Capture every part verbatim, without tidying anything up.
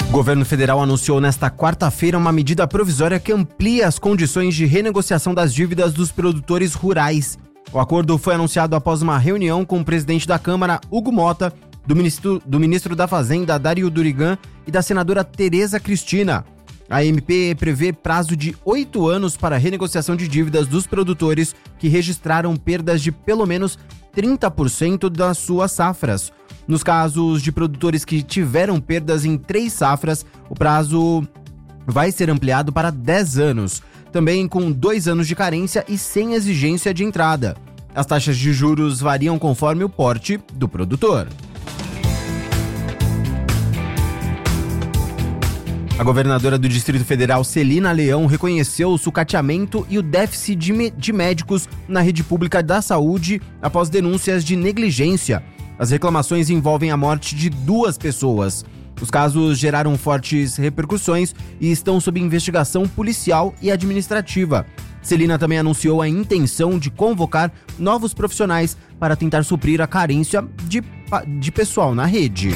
O governo federal anunciou nesta quarta-feira uma medida provisória que amplia as condições de renegociação das dívidas dos produtores rurais. O acordo foi anunciado após uma reunião com o presidente da Câmara, Hugo Mota, do ministro, do ministro da Fazenda, Dario Durigan, e da senadora Tereza Cristina. A M P prevê prazo de oito anos para a renegociação de dívidas dos produtores que registraram perdas de pelo menos trinta por cento das suas safras. Nos casos de produtores que tiveram perdas em três safras, o prazo vai ser ampliado para dez anos, também com dois anos de carência e sem exigência de entrada. As taxas de juros variam conforme o porte do produtor. A governadora do Distrito Federal, Celina Leão, reconheceu o sucateamento e o déficit de, me- de médicos na rede pública da saúde após denúncias de negligência. As reclamações envolvem a morte de duas pessoas. Os casos geraram fortes repercussões e estão sob investigação policial e administrativa. Celina também anunciou a intenção de convocar novos profissionais para tentar suprir a carência de, de pessoal na rede.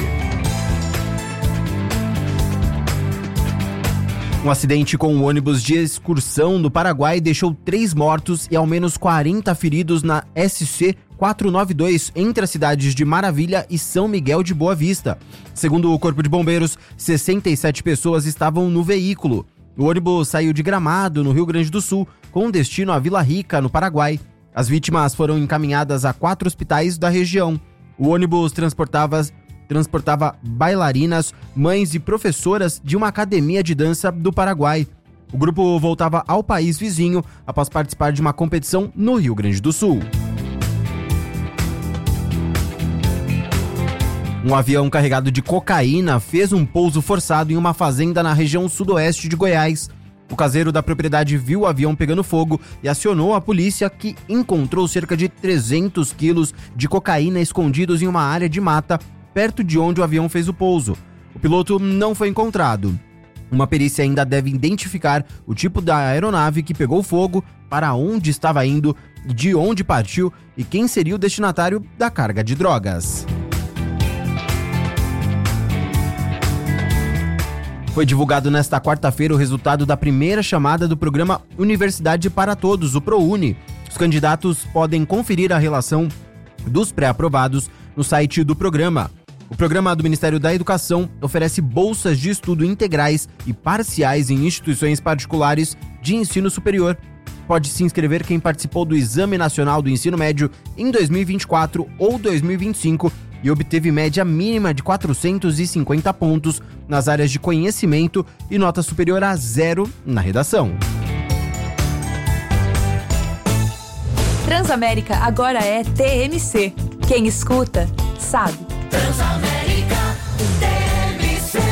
Um acidente com um ônibus de excursão no Paraguai deixou três mortos e ao menos quarenta feridos na S C quatrocentos e noventa e dois, entre as cidades de Maravilha e São Miguel de Boa Vista. Segundo o Corpo de Bombeiros, sessenta e sete pessoas estavam no veículo. O ônibus saiu de Gramado, no Rio Grande do Sul, com destino a Vila Rica, no Paraguai. As vítimas foram encaminhadas a quatro hospitais da região. O ônibus transportava... transportava bailarinas, mães e professoras de uma academia de dança do Paraguai. O grupo voltava ao país vizinho após participar de uma competição no Rio Grande do Sul. Um avião carregado de cocaína fez um pouso forçado em uma fazenda na região sudoeste de Goiás. O caseiro da propriedade viu o avião pegando fogo e acionou a polícia, que encontrou cerca de trezentos quilos de cocaína escondidos em uma área de mata perto de onde o avião fez o pouso. O piloto não foi encontrado. Uma perícia ainda deve identificar o tipo da aeronave que pegou fogo, para onde estava indo, de onde partiu e quem seria o destinatário da carga de drogas. Foi divulgado nesta quarta-feira o resultado da primeira chamada do programa Universidade para Todos, o ProUni. Os candidatos podem conferir a relação dos pré-aprovados no site do programa. O programa do Ministério da Educação oferece bolsas de estudo integrais e parciais em instituições particulares de ensino superior. Pode se inscrever quem participou do Exame Nacional do Ensino Médio em dois mil e vinte e quatro ou dois mil e vinte e cinco e obteve média mínima de quatrocentos e cinquenta pontos nas áreas de conhecimento e nota superior a zero na redação. Transamérica agora é T M C. Quem escuta, sabe. Transamérica, T M C.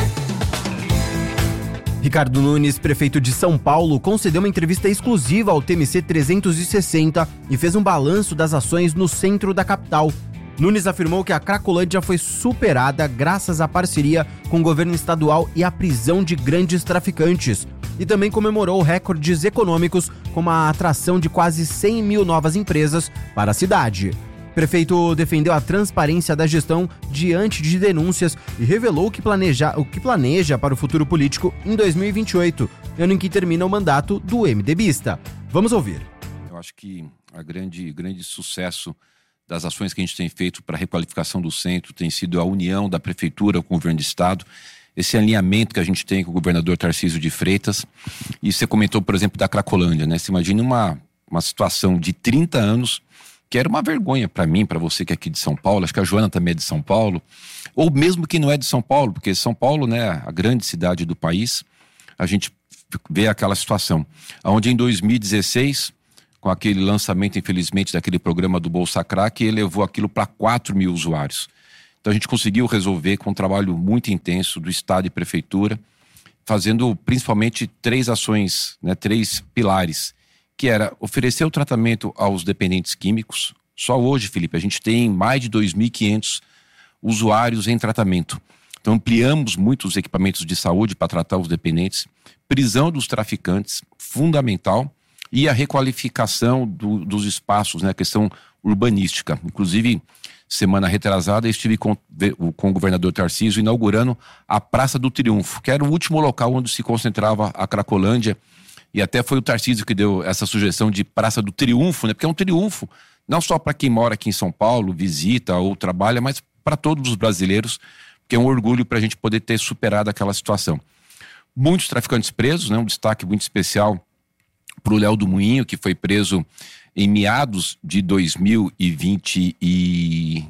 Ricardo Nunes, prefeito de São Paulo, concedeu uma entrevista exclusiva ao T M C trezentos e sessenta e fez um balanço das ações no centro da capital. Nunes afirmou que a Cracolândia foi superada graças à parceria com o governo estadual e à prisão de grandes traficantes. E também comemorou recordes econômicos, como a atração de quase cem mil novas empresas para a cidade. O prefeito defendeu a transparência da gestão diante de denúncias e revelou o que planeja, o que planeja para o futuro político em dois mil e vinte e oito, ano em que termina o mandato do MDBista. Vamos ouvir. Eu acho que a grande, grande sucesso das ações que a gente tem feito para a requalificação do centro tem sido a união da prefeitura com o governo do estado, esse alinhamento que a gente tem com o governador Tarcísio de Freitas. E você comentou, por exemplo, da Cracolândia, né? Você imagina uma, uma situação de trinta anos que era uma vergonha para mim, para você que é aqui de São Paulo, acho que a Joana também é de São Paulo, ou mesmo que não é de São Paulo, porque São Paulo, né, a grande cidade do país, a gente vê aquela situação, onde em dois mil e dezesseis, com aquele lançamento, infelizmente, daquele programa do Bolsa Crack, elevou aquilo para quatro mil usuários. Então a gente conseguiu resolver com um trabalho muito intenso do Estado e Prefeitura, fazendo principalmente três ações, né, três pilares, que era oferecer o tratamento aos dependentes químicos. Só hoje, Felipe, a gente tem mais de dois mil e quinhentos usuários em tratamento. Então ampliamos muito os equipamentos de saúde para tratar os dependentes, prisão dos traficantes, fundamental, e a requalificação do, dos espaços, né, a questão urbanística. Inclusive, semana retrasada, estive com, com o governador Tarcísio inaugurando a Praça do Triunfo, que era o último local onde se concentrava a Cracolândia, e até foi o Tarcísio que deu essa sugestão de Praça do Triunfo, né? Porque é um triunfo, não só para quem mora aqui em São Paulo, visita ou trabalha, mas para todos os brasileiros, que é um orgulho para a gente poder ter superado aquela situação. Muitos traficantes presos, né? Um destaque muito especial para o Léo do Moinho, que foi preso em meados de dois mil e vinte e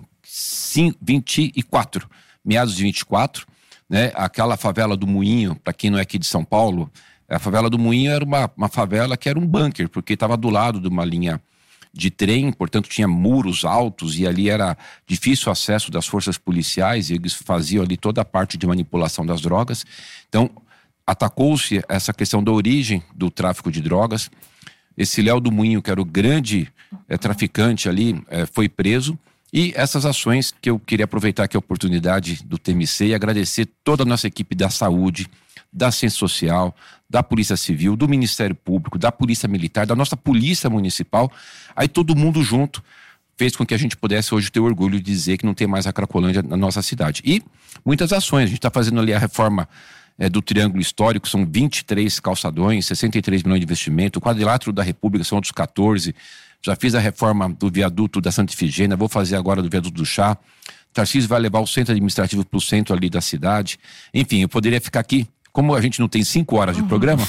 quatro, meados de vinte e quatro, né? Aquela favela do Moinho, para quem não é aqui de São Paulo, a favela do Moinho era uma, uma favela que era um bunker, porque estava do lado de uma linha de trem, portanto tinha muros altos e ali era difícil o acesso das forças policiais e eles faziam ali toda a parte de manipulação das drogas. Então atacou-se essa questão da origem do tráfico de drogas. Esse Léo do Moinho, que era o grande é, traficante ali, é, foi preso. E essas ações que eu queria aproveitar aqui a oportunidade do T M C e agradecer toda a nossa equipe da saúde, da Ciência Social, da Polícia Civil, do Ministério Público, da Polícia Militar, da nossa Polícia Municipal. Aí todo mundo junto fez com que a gente pudesse hoje ter orgulho de dizer que não tem mais a Cracolândia na nossa cidade. E muitas ações, a gente está fazendo ali a reforma É, do Triângulo Histórico, são vinte e três calçadões, sessenta e três milhões de investimento, o Quadrilátero da República são outros quatorze, já fiz a reforma do viaduto da Santa Ifigênia, vou fazer agora do viaduto do Chá. Tarcísio vai levar o centro administrativo para o centro ali da cidade. Enfim, eu poderia ficar aqui, como a gente não tem cinco horas de programa.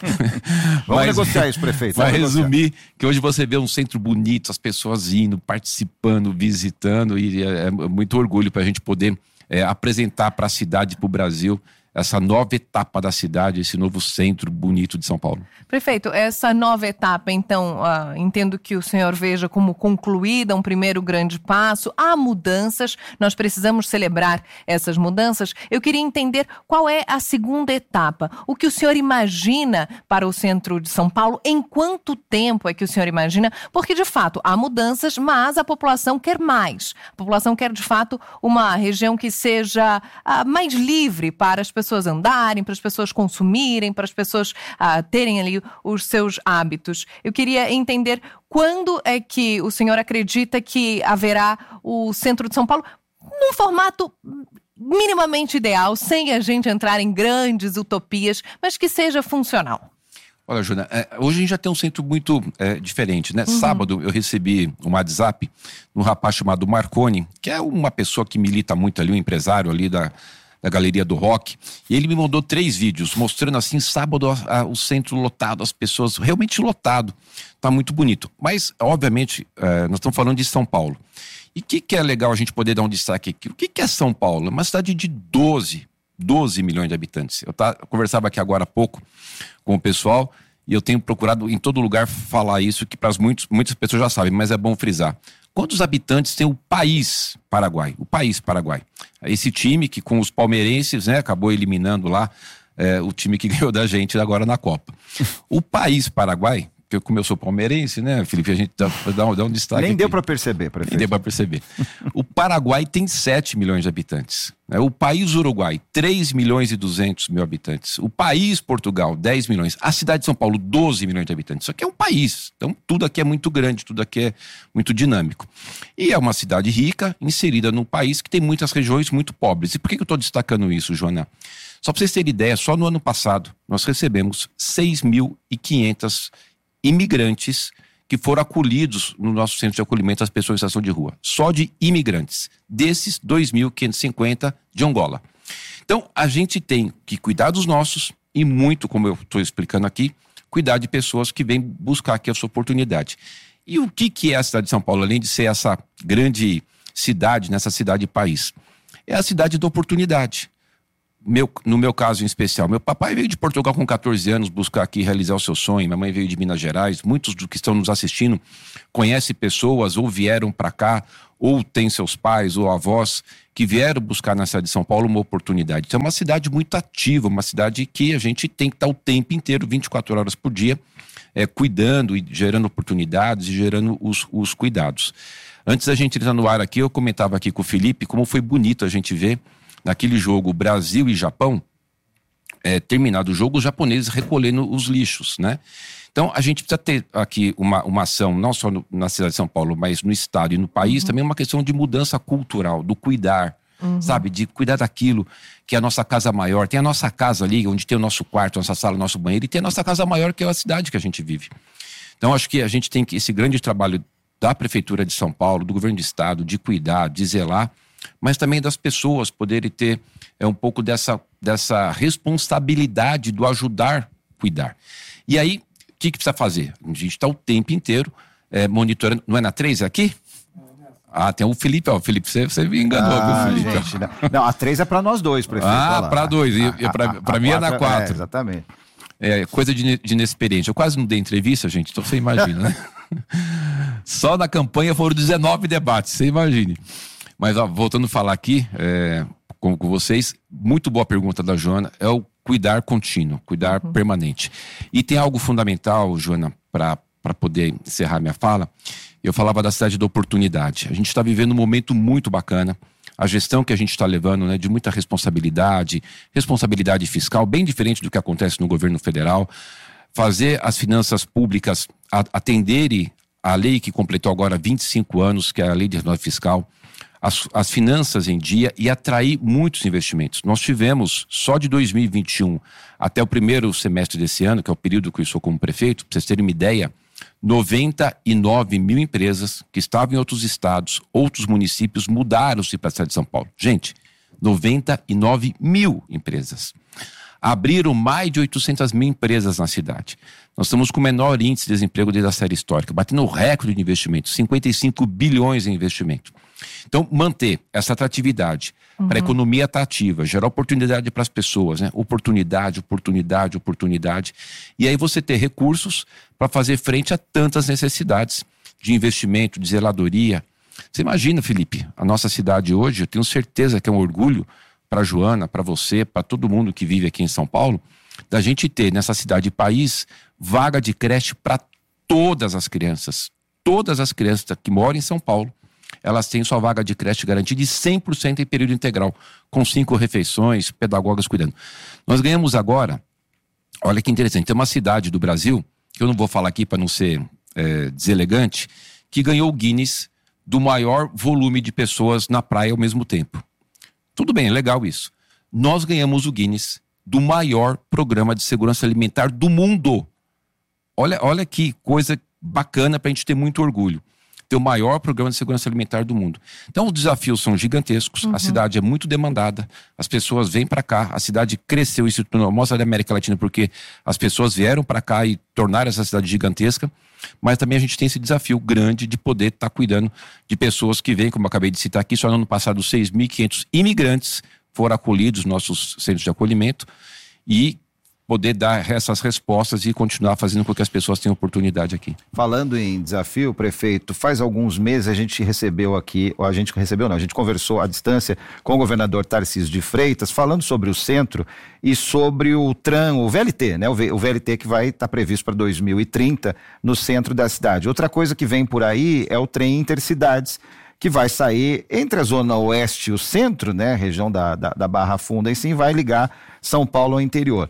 Vamos mas, negociar isso, prefeito. Vai resumir que hoje você vê um centro bonito, as pessoas indo, participando, visitando, e é, é muito orgulho para a gente poder é, apresentar para a cidade, para o Brasil, essa nova etapa da cidade, esse novo centro bonito de São Paulo. Prefeito, essa nova etapa, então, uh, entendo que o senhor veja como concluída um primeiro grande passo. Há mudanças, nós precisamos celebrar essas mudanças. Eu queria entender qual é a segunda etapa. O que o senhor imagina para o centro de São Paulo? Em quanto tempo é que o senhor imagina? Porque, de fato, há mudanças, mas a população quer mais. A população quer, de fato, uma região que seja uh, mais livre para as pessoas pessoas andarem, para as pessoas consumirem, para as pessoas ah, terem ali os seus hábitos. Eu queria entender quando é que o senhor acredita que haverá o centro de São Paulo num formato minimamente ideal, sem a gente entrar em grandes utopias, mas que seja funcional. Olha, Juna, é, hoje a gente já tem um centro muito é, diferente, né? Uhum. Sábado eu recebi um WhatsApp de um rapaz chamado Marconi, que é uma pessoa que milita muito ali, um empresário ali da da Galeria do Rock, e ele me mandou três vídeos mostrando assim, sábado a, a, o centro lotado, as pessoas realmente lotado, tá muito bonito, mas obviamente é, nós estamos falando de São Paulo, e o que, que é legal a gente poder dar um destaque aqui, o que, que é São Paulo? É uma cidade de doze milhões de habitantes, eu, tá, eu conversava aqui agora há pouco com o pessoal, e eu tenho procurado em todo lugar falar isso, que para muitas pessoas já sabem, mas é bom frisar. Quantos habitantes tem o país Paraguai? O país Paraguai. Esse time que com os palmeirenses, né, acabou eliminando lá é, o time que ganhou da gente agora na Copa. O país Paraguai, que como eu sou palmeirense, né, Felipe, a gente dá, dá, um, dá um destaque. Nem aqui. deu para perceber, prefeito. Nem deu para perceber. O Paraguai tem sete milhões de habitantes. Né? O país Uruguai, três milhões e duzentos mil habitantes. O país Portugal, dez milhões. A cidade de São Paulo, doze milhões de habitantes. Isso aqui é um país. Então, tudo aqui é muito grande, tudo aqui é muito dinâmico. E é uma cidade rica, inserida num país que tem muitas regiões muito pobres. E por que eu estou destacando isso, Joana? Só para vocês terem ideia, só no ano passado, nós recebemos seis mil e quinhentos imigrantes que foram acolhidos no nosso centro de acolhimento às pessoas em situação de rua. Só de imigrantes. Desses, dois mil quinhentos e cinquenta de Angola. Então, a gente tem que cuidar dos nossos e muito, como eu estou explicando aqui, cuidar de pessoas que vêm buscar aqui a sua oportunidade. E o que, que é a cidade de São Paulo, além de ser essa grande cidade, nessa cidade-país? É a cidade da oportunidade. Meu, no meu caso em especial, meu papai veio de Portugal com catorze anos buscar aqui realizar o seu sonho, minha mãe veio de Minas Gerais, muitos dos que estão nos assistindo conhecem pessoas ou vieram para cá, ou têm seus pais ou avós que vieram buscar na cidade de São Paulo uma oportunidade. Então é uma cidade muito ativa, uma cidade que a gente tem que estar o tempo inteiro, vinte e quatro horas por dia, é, cuidando e gerando oportunidades e gerando os, os cuidados. Antes da gente entrar no ar aqui, eu comentava aqui com o Felipe como foi bonito a gente ver naquele jogo Brasil e Japão, é, terminado o jogo, os japoneses recolhendo os lixos, né? Então, a gente precisa ter aqui uma, uma ação, não só no, na cidade de São Paulo, mas no estado e no país, uhum. também uma questão de mudança cultural, do cuidar, uhum. sabe? De cuidar daquilo que é a nossa casa maior. Tem a nossa casa ali, onde tem o nosso quarto, nossa sala, nosso banheiro, e tem a nossa casa maior, que é a cidade que a gente vive. Então, acho que a gente tem que, esse grande trabalho da Prefeitura de São Paulo, do governo do estado, de cuidar, de zelar, mas também das pessoas poderem ter é, um pouco dessa, dessa responsabilidade do ajudar a cuidar. E aí, o que, que precisa fazer? A gente está o tempo inteiro é, monitorando. Não é na três, é aqui? Ah, tem o Felipe, ó, o Felipe, você, você me enganou, ah, viu, Felipe? Gente, não. não, a três é para nós dois, prefeito. Ah, para dois, e, e para mim é na quatro. É, exatamente. É coisa de, de inexperiente. Eu quase não dei entrevista, gente, então você imagina, né? Só na campanha foram dezenove debates, você imagine. Mas, ó, voltando a falar aqui é, com, com vocês, muito boa pergunta da Joana, é o cuidar contínuo, cuidar uhum. permanente. E tem algo fundamental, Joana, para poder encerrar minha fala. Eu falava da cidade da oportunidade. A gente está vivendo um momento muito bacana. A gestão que a gente está levando, né, de muita responsabilidade, responsabilidade fiscal, bem diferente do que acontece no governo federal. Fazer as finanças públicas atenderem a lei que completou agora vinte e cinco anos, que é a lei de renome fiscal, as, as finanças em dia e atrair muitos investimentos. Nós tivemos, só de dois mil e vinte e um até o primeiro semestre desse ano, que é o período que eu sou como prefeito, para vocês terem uma ideia, noventa e nove mil empresas que estavam em outros estados, outros municípios, mudaram-se para a cidade de São Paulo. Gente, noventa e nove mil empresas. Abriram mais de oitocentas mil empresas na cidade. Nós estamos com o menor índice de desemprego desde a série histórica, batendo o recorde de investimento, cinquenta e cinco bilhões em investimento. Então, manter essa atratividade uhum. para a economia atrativa, gerar oportunidade para as pessoas, né? Oportunidade, oportunidade, oportunidade. E aí você ter recursos para fazer frente a tantas necessidades de investimento, de zeladoria. Você imagina, Felipe, a nossa cidade hoje, eu tenho certeza que é um orgulho para a Joana, para você, para todo mundo que vive aqui em São Paulo, da gente ter nessa cidade e país vaga de creche para todas as crianças. Todas as crianças que moram em São Paulo, elas têm sua vaga de creche garantida de cem por cento em período integral, com cinco refeições, pedagogas cuidando. Nós ganhamos agora, olha que interessante, tem uma cidade do Brasil, que eu não vou falar aqui para não ser é, deselegante, que ganhou o Guinness do maior volume de pessoas na praia ao mesmo tempo. Tudo bem, é legal isso. Nós ganhamos o Guinness do maior programa de segurança alimentar do mundo. Olha, olha que coisa bacana para a gente ter muito orgulho. Ter o maior programa de segurança alimentar do mundo. Então os desafios são gigantescos, uhum. a cidade é muito demandada, as pessoas vêm para cá, a cidade cresceu, isso mostra da América Latina porque as pessoas vieram para cá e tornaram essa cidade gigantesca, mas também a gente tem esse desafio grande de poder estar tá cuidando de pessoas que vêm, como eu acabei de citar aqui, só no ano passado seis mil e quinhentos imigrantes foram acolhidos nos nossos centros de acolhimento e poder dar essas respostas e continuar fazendo com que as pessoas tenham oportunidade aqui. Falando em desafio, prefeito, faz alguns meses a gente recebeu aqui, ou a gente recebeu não, a gente conversou à distância com o governador Tarcísio de Freitas, falando sobre o centro e sobre o tram, o V L T, né? O V L T que vai estar previsto para dois mil e trinta no centro da cidade. Outra coisa que vem por aí é o trem Intercidades, que vai sair entre a zona oeste e o centro, né? Região da, da, da Barra Funda, e sim vai ligar São Paulo ao interior.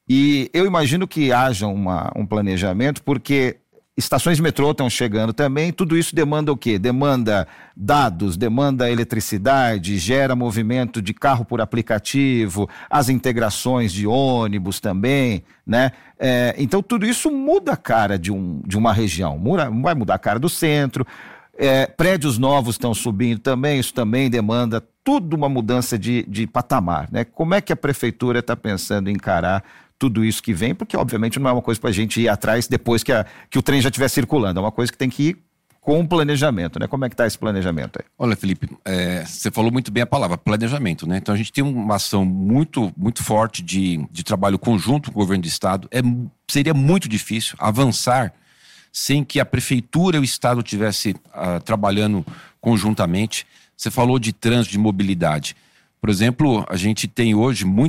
E eu imagino que haja uma, um planejamento, porque estações de metrô estão chegando também, tudo isso demanda o quê? Demanda dados, demanda eletricidade, gera movimento de carro por aplicativo, as integrações de ônibus também, né? É, então tudo isso muda a cara de, um, de uma região, muda, vai mudar a cara do centro, é, prédios novos estão subindo também, isso também demanda tudo uma mudança de, de patamar, né? Como é que a prefeitura está pensando em encarar tudo isso que vem, porque obviamente não é uma coisa para a gente ir atrás depois que, a, que o trem já estiver circulando, é uma coisa que tem que ir com planejamento, né? Como é que está esse planejamento aí? Olha, Felipe, é, você falou muito bem a palavra, planejamento, né? Então a gente tem uma ação muito, muito forte de, de trabalho conjunto com o governo do estado, é, seria muito difícil avançar sem que a prefeitura e o estado estivessem uh, trabalhando conjuntamente. Você falou de trânsito, de mobilidade. Por exemplo, a gente tem hoje muitas